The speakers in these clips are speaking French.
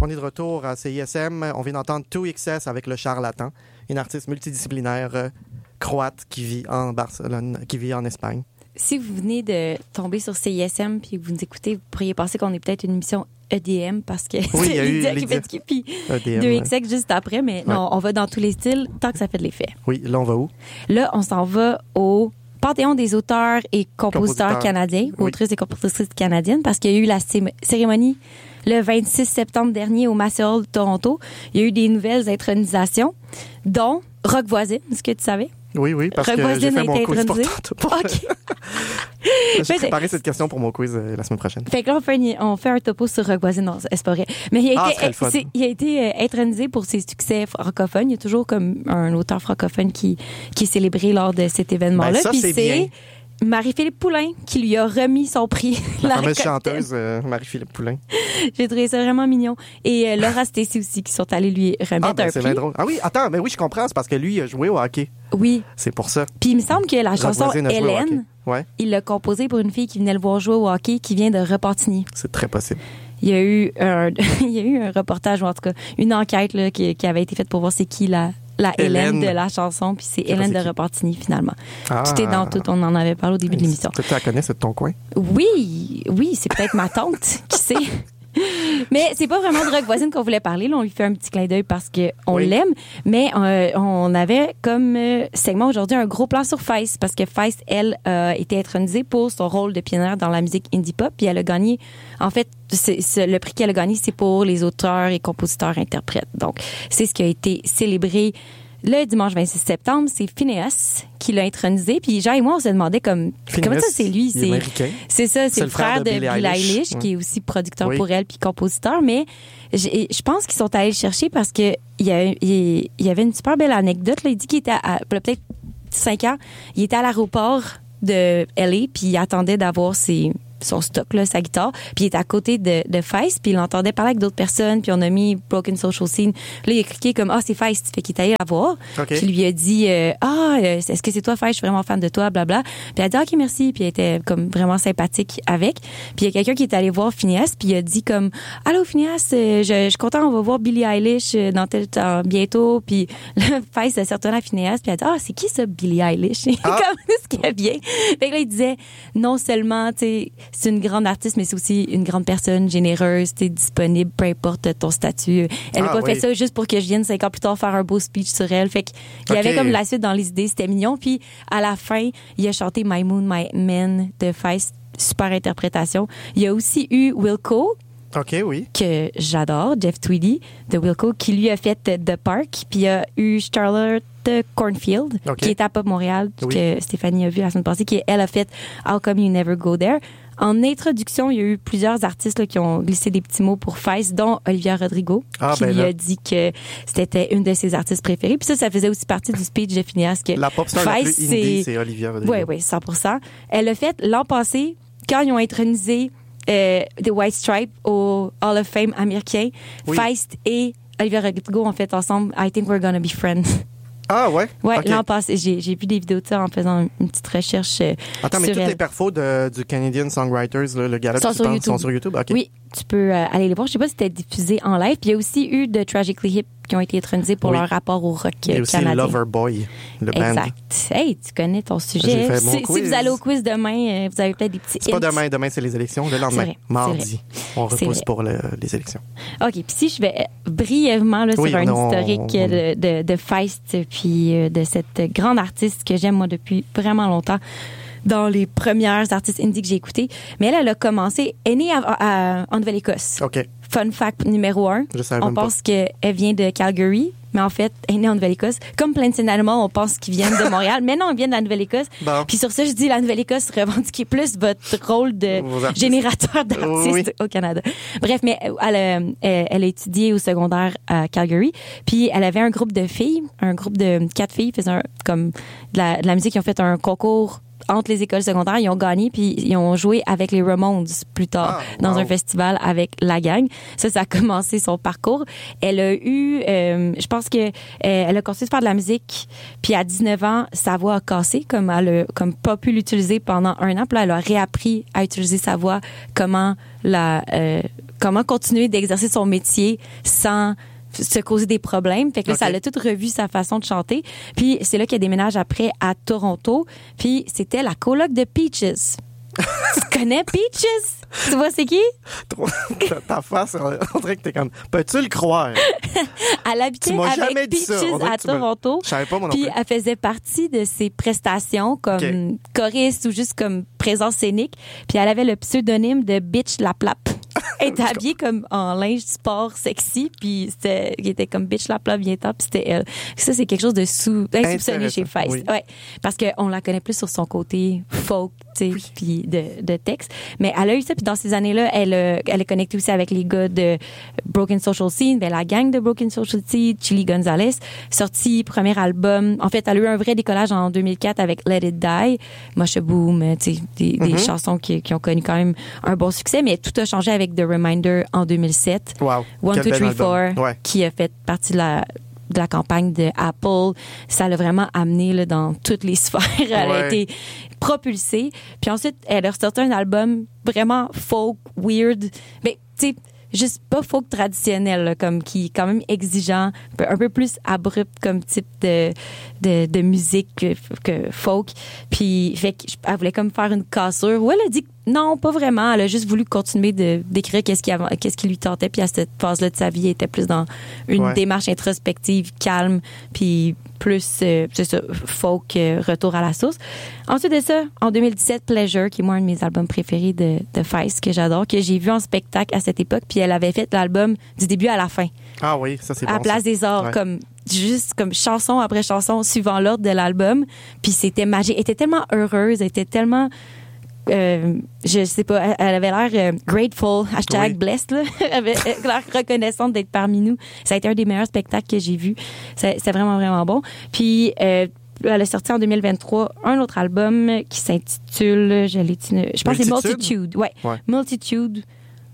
On est de retour à CISM. On vient d'entendre 2XS avec le charlatan, une artiste multidisciplinaire croate qui vit en Barcelone, qui vit en Espagne. Si vous venez de tomber sur CISM puis que vous nous écoutez, vous pourriez penser qu'on est peut-être une émission EDM parce que c'est Lydia qui fait du puis EDM, 2XX juste après, mais non, on va dans tous les styles tant que ça fait de l'effet. Oui, là, on va où? Là, on s'en va au Panthéon des auteurs et compositeurs canadiens, autrices et compositrices canadiennes, parce qu'il y a eu la cérémonie le 26 septembre dernier au Massey Hall de Toronto. Il y a eu des nouvelles intronisations, dont Rock Voisine, est-ce que tu savais? Oui, parce Rock que Voisine j'ai fait mon a été quiz pour intronisé. OK. J'ai préparé cette question pour mon quiz la semaine prochaine. Fait que là, on fait un topo sur Rock Voisine. Non, c'est pas vrai. Mais il a été intronisé pour ses succès francophones. Il y a toujours comme un auteur francophone qui est célébré lors de cet événement-là. Ben ça, c'est bien. Marie-Philippe Poulain qui lui a remis son prix. La fameuse chanteuse Marie-Philippe Poulain. J'ai trouvé ça vraiment mignon. Et Laura Stacey aussi qui sont allés lui remettre un prix. C'est bien drôle. Ah oui, attends, mais oui, je comprends. C'est parce que lui, il a joué au hockey. Oui. C'est pour ça. Puis il me semble que la chanson Hélène, il l'a composée pour une fille qui venait le voir jouer au hockey qui vient de Repentigny. C'est très possible. Il y a eu un reportage, ou en tout cas une enquête là, qui avait été faite pour voir c'est qui la Hélène de la chanson, puis c'est Hélène de Repentigny, finalement. Tout est dans tout. On en avait parlé au début de l'émission. Tu la connais, c'est de ton coin? Oui, c'est peut-être ma tante, qui sait. Mais c'est pas vraiment de Rock Voisine qu'on voulait parler. Là, on lui fait un petit clin d'œil parce qu'on l'aime. Mais on avait comme segment aujourd'hui un gros plan sur Feist parce que Feist, elle, a été intronisée pour son rôle de pionnière dans la musique indie pop. Puis elle a gagné, en fait, le prix qu'elle a gagné, c'est pour les auteurs et compositeurs-interprètes. Donc, c'est ce qui a été célébré le dimanche 26 septembre. C'est Phineas qui l'a intronisé. Puis Jean et moi, on se demandait comment ça, c'est lui. C'est américain. C'est ça, c'est le frère de Billie Eilish, qui est aussi producteur pour elle puis compositeur. Mais je pense qu'ils sont allés le chercher parce que il y avait une super belle anecdote. Là. Il dit qu'il était peut-être 5 ans. Il était à l'aéroport de LA puis il attendait d'avoir son stock, là, sa guitare, puis il était à côté de Feist, puis il l'entendait parler avec d'autres personnes, puis on a mis Broken Social Scene. Là, il a cliqué comme c'est Feist, fait qu'il est allé la voir. Okay. Puis il lui a dit est-ce que c'est toi Feist, je suis vraiment fan de toi, blabla. Puis elle a dit OK, merci, puis elle était comme vraiment sympathique avec. Puis il y a quelqu'un qui est allé voir Phineas, puis il a dit comme allô Phineas, je suis content, on va voir Billie Eilish dans tel temps bientôt. Puis là, Feist s'est retourné à Phineas, puis elle a dit c'est qui ça Billie Eilish? Comme ce qu'elle vient. Fait que là il disait non seulement tu sais c'est une grande artiste, mais c'est aussi une grande personne généreuse, t'es disponible, peu importe ton statut. Elle n'a pas fait ça juste pour que je vienne 5 ans plus tard faire un beau speech sur elle. Fait qu'il y avait comme la suite dans les idées, c'était mignon. Puis à la fin, il a chanté My Moon, My Man de Feist, super interprétation. Il y a aussi eu Wilco. OK, oui. Que j'adore, Jeff Tweedy de Wilco, qui lui a fait The Park. Puis il y a eu Charlotte Cornfield, qui est à Pop Montréal, que Stéphanie a vu la semaine passée, qui elle a fait How Come You Never Go There. En introduction, il y a eu plusieurs artistes là, qui ont glissé des petits mots pour Feist, dont Olivia Rodrigo, qui lui a dit que c'était une de ses artistes préférées. Puis ça faisait aussi partie du speech de Phineas. Que la pop star la plus indie, c'est Olivia Rodrigo. Oui, 100%. Elle l'a fait l'an passé, quand ils ont intronisé The White Stripe au Hall of Fame américain. Feist et Olivia Rodrigo ont fait ensemble I Think We're Gonna Be Friends. Ah ouais? Ouais, l'an passé, j'ai vu des vidéos de ça en faisant une petite recherche. Attends, mais toutes les perfos du Canadian Songwriters, le gala sont sur YouTube. Okay. Oui, tu peux aller les voir. Je sais pas si c'était diffusé en live. Puis il y a aussi eu de Tragically Hip qui ont été intronisés pour leur rapport au rock canadien. Et aussi Loverboy, le band. Exact. Hey, tu connais ton sujet. Si vous allez au quiz demain, vous avez peut-être des petits C'est pas demain c'est les élections. Le lendemain, mardi, on repousse pour les élections. OK, puis si je vais brièvement là, sur un historique de Feist, puis de cette grande artiste que j'aime moi depuis vraiment longtemps, dans les premières artistes indie que j'ai écoutées. Mais elle a commencé, elle est née en Nouvelle-Écosse. OK. Fun fact numéro 1. On pense qu'elle vient de Calgary, mais en fait, elle est née en Nouvelle-Écosse. Comme Plants and Animals, on pense qu'ils viennent de Montréal, mais non, ils viennent de la Nouvelle-Écosse. Bon. Puis sur ça, je dis la Nouvelle-Écosse, revendiquez plus votre rôle de générateur d'artistes au Canada. Bref, mais elle a étudié au secondaire à Calgary, puis elle avait un groupe de filles, un groupe de 4 filles, faisaient comme de la musique, ils ont fait un concours entre les écoles secondaires, ils ont gagné puis ils ont joué avec les Ramones plus tard dans un festival avec la gang. Ça a commencé son parcours. Elle a eu, je pense que elle a continué de faire de la musique. Puis à 19 ans, sa voix a cassé, comme elle a comme pas pu l'utiliser pendant 1 an. Puis là, elle a réappris à utiliser sa voix, comment comment continuer d'exercer son métier sans se causer des problèmes. Fait que là, ça l'a tout revu sa façon de chanter. Puis c'est là qu'elle déménage après à Toronto. Puis c'était la coloc de Peaches. Tu connais Peaches? Tu vois c'est qui? Ta face, on dirait que t'es comme... Peux-tu le croire? Elle habitait avec Peaches à Toronto. Je savais pas, moi non plus. Puis elle faisait partie de ses prestations comme choriste ou juste comme présence scénique. Puis elle avait le pseudonyme de Bitch La Plape. Elle était habillée comme en linge sport sexy, puis il était comme Bitch La Plape bientôt, puis c'était elle. Ça, c'est quelque chose de insoupçonné chez Feist. Oui. Ouais, parce qu'on la connaît plus sur son côté folk, tu sais, puis de texte. Mais elle a eu ça, puis dans ces années-là, elle est connectée aussi avec les gars de Broken Social Scene, ben la gang de Broken Social Scene, Chili Gonzalez, sorti premier album. En fait, elle a eu un vrai décollage en 2004 avec Let It Die, Mosh Boom, tu sais, des chansons qui ont connu quand même un bon succès, mais tout a changé avec The Reminder en 2007. Wow. 1, 2, 3, 4, qui a fait partie de la campagne de Apple. Ça l'a vraiment amené là, dans toutes les sphères. Elle a été propulsée. Puis ensuite, elle a ressorti un album vraiment folk, weird. Mais, tu sais, juste pas folk traditionnel, là, comme qui est quand même exigeant, un peu plus abrupt comme type de musique que folk. Puis, fait qu'elle voulait comme faire une cassure. Ou elle a dit non, pas vraiment. Elle a juste voulu continuer d'écrire qu'est-ce qui lui tentait. Puis à cette phase-là de sa vie, elle était plus dans une démarche introspective, calme, puis plus, c'est ça, folk, retour à la source. Ensuite de ça, en 2017, Pleasure, qui est moi un de mes albums préférés de Feist, que j'adore, que j'ai vu en spectacle à cette époque, puis elle avait fait l'album du début à la fin. Ah oui, ça c'est bon. À Place des Arts, comme juste comme chanson après chanson, suivant l'ordre de l'album. Puis c'était magique. Elle était tellement heureuse, elle était tellement... je sais pas, elle avait l'air grateful, #blessed, là. Elle avait l'air reconnaissante d'être parmi nous. Ça a été un des meilleurs spectacles que j'ai vus. C'est vraiment, vraiment bon. Puis, elle a sorti en 2023 un autre album qui s'intitule, je pense que c'est Multitude. Ouais. Multitude.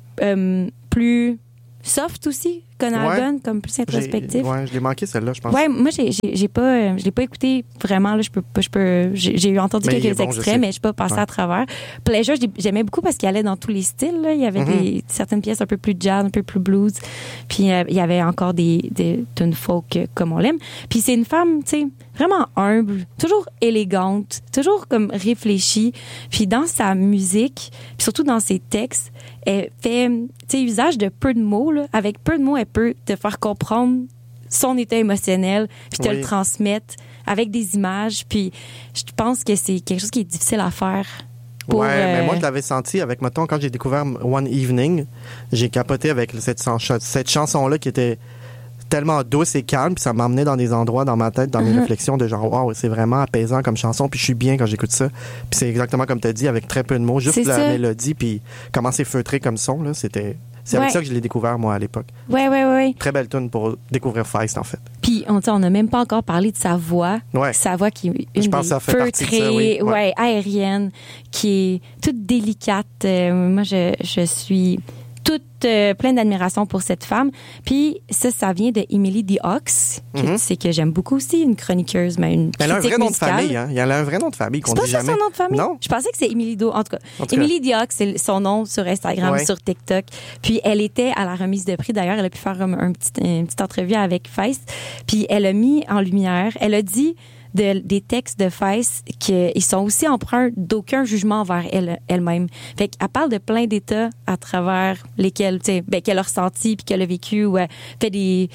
Plus soft aussi, album, comme plus introspectif. Je l'ai manqué celle-là, je pense. Ouais, moi je l'ai pas écouté vraiment là, j'ai eu entendu quelques extraits mais je suis pas passée à travers. Pleasure, j'aimais beaucoup parce qu'il allait dans tous les styles là, il y avait certaines pièces un peu plus jazz, un peu plus blues. Puis il y avait encore des tunes folk comme on l'aime. Puis c'est une femme, tu sais, vraiment humble, toujours élégante, toujours comme réfléchie. Puis dans sa musique, puis surtout dans ses textes, elle fait, tu sais, usage de peu de mots là, avec peu de mots, elle peut te faire comprendre son état émotionnel, puis te le transmettre avec des images. Puis je pense que c'est quelque chose qui est difficile à faire. Mais moi, je l'avais senti avec, mettons, quand j'ai découvert One Evening, j'ai capoté avec cette chanson-là qui était tellement douce et calme, puis ça m'emmenait dans des endroits dans ma tête, dans mes réflexions de genre, wow, c'est vraiment apaisant comme chanson, puis je suis bien quand j'écoute ça. Puis c'est exactement comme tu as dit, avec très peu de mots, juste la mélodie, puis comment c'est feutré comme son, là, c'est avec ça que je l'ai découvert, moi, à l'époque. Ouais. Très belle tune pour découvrir Feist, en fait. Puis, on n'a même pas encore parlé de sa voix. Ouais. Sa voix qui est une feutrée, aérienne, qui est toute délicate. Moi, je suis toute pleine d'admiration pour cette femme. Puis ça vient de Emily The Ox, que j'aime beaucoup aussi, une chroniqueuse, mais une elle a un vrai nom de musicale. famille, hein? Elle a un vrai nom de famille qu'on dit jamais. C'est pas ça son nom de famille? Non. Je pensais que c'est Emily Do. En tout cas, Emily The Ox, c'est son nom sur Instagram, sur TikTok. Puis elle était à la remise de prix. D'ailleurs, elle a pu faire une petite entrevue avec Feist. Puis elle a mis en lumière, elle a dit des textes de Feist qu'ils sont aussi empreints d'aucun jugement envers elle-même. Fait qu'elle parle de plein d'états à travers lesquels, tu sais, qu'elle a ressenti puis qu'elle a vécu, ou elle fait des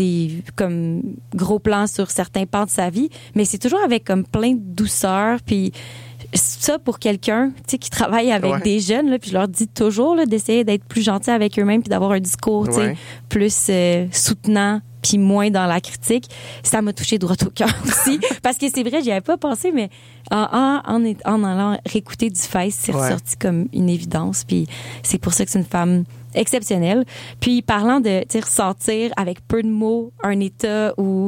comme gros plans sur certains pans de sa vie, mais c'est toujours avec comme plein de douceur. Puis ça, pour quelqu'un, tu sais, qui travaille avec des jeunes, là, puis je leur dis toujours là, d'essayer d'être plus gentil avec eux-mêmes puis d'avoir un discours, tu sais, plus soutenant puis moins dans la critique. Ça m'a touché droit au cœur aussi. Parce que c'est vrai, j'y avais pas pensé, mais en allant réécouter du Feist, c'est ressorti comme une évidence. Puis c'est pour ça que c'est une femme exceptionnelle. Puis parlant de ressentir avec peu de mots un état ou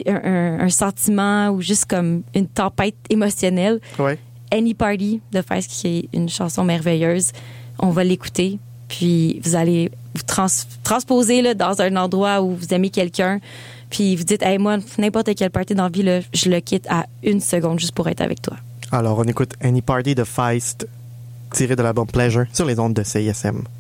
un sentiment ou juste comme une tempête émotionnelle, Any Party de Feist, qui est une chanson merveilleuse, on va l'écouter. Puis vous allez vous transposer là, dans un endroit où vous aimez quelqu'un, puis vous dites, hey, moi, n'importe quelle party dans la vie, là, je le quitte à 1 seconde juste pour être avec toi. Alors, on écoute Any Party de Feist, tiré de l'album Pleasure, sur les ondes de CISM.